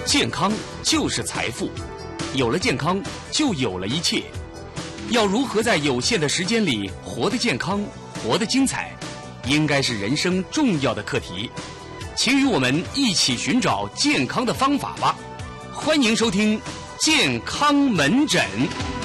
健康就是财富，有了健康就有了一切。要如何在有限的时间里活得健康、活得精彩，应该是人生重要的课题。请与我们一起寻找健康的方法吧。欢迎收听健康门诊。